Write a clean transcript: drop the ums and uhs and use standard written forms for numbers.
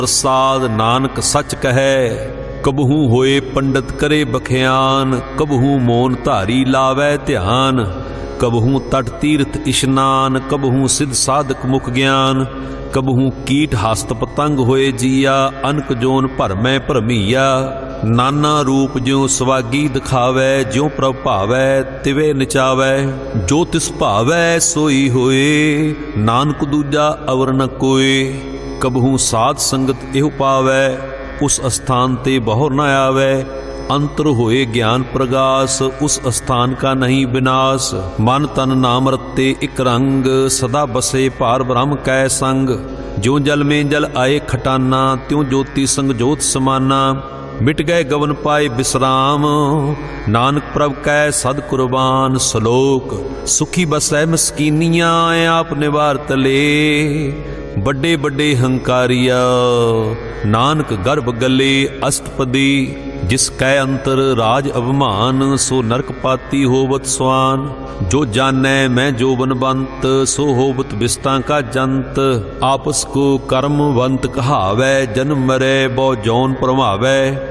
प्रसाद नानक सच कहे। कबहू होए पंडित करे बखियान, कबहू मोन धारी लावै ध्यान। कबहू तट तीर्थ इशनान, कबहू सिद्ध साधक मुख ज्ञान। कबहू कीट हस्त पतंग होए जिया, अनक जोन भरमै भरमीया। नाना रूप ज्यों सवागी दिखावै, ज्यों प्रभ भावै तिवे नचावै। जो तिस भावै सोई होए, नानक दूजा अवर न कोय। कबहू साध संगत एहो पावै, उस अस्थान ते बहुर न आवै। अंतर होए ज्ञान प्रगास, उस अस्थान का नहीं विनाश। मन तन नाम रत्ते इक रंग, सदा बसे पार ब्रह्म कै संग। ज्यों जल में जल आए खटाना, त्यों ज्योति संग ज्योत समाना। मिट गए गवन पाए विश्राम, नानक प्रभ कै सद कुर्बान। श्लोक सुखी बसै मस्कीनियाँ, आप निवार तले। बड़े बड़े हंकारिया, नानक गर्भ गले अष्टपदी। जिस कै अंतर राज अभिमान, सो नरक पाती होवत स्वान। जो जानै मैं जो बनबंत, सो होवत विस्तां का जंत। आपस को कर्मवंत कहावै, जन्म मरै बहु जौन प्रभावै।